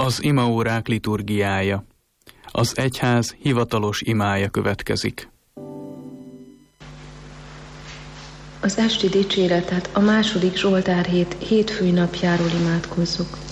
Az imaórák liturgiája. Az egyház hivatalos imája következik. Az esti dicséretet a második Zsoltárhét hétfői napjáról imádkozzuk.